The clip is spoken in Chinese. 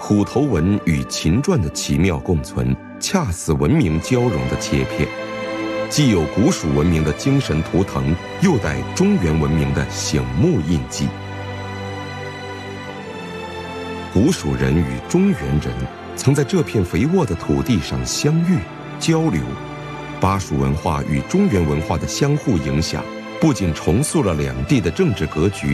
虎头纹与秦篆的奇妙共存，恰似文明交融的切片，既有古蜀文明的精神图腾，又带中原文明的醒目印记。古蜀人与中原人曾在这片肥沃的土地上相遇交流，巴蜀文化与中原文化的相互影响，不仅重塑了两地的政治格局，